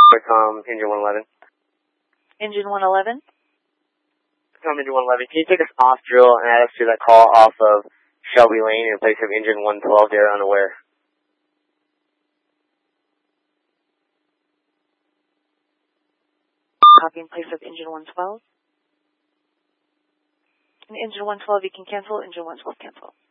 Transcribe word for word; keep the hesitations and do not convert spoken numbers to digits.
Com, engine one eleven. Engine one eleven? Com, engine one eleven. Can you take us off drill and add us to that call off of Shelby Lane in place of engine one twelve there, unaware? Copy in place of engine one twelve. And engine one twelve you can cancel, engine one twelve cancel.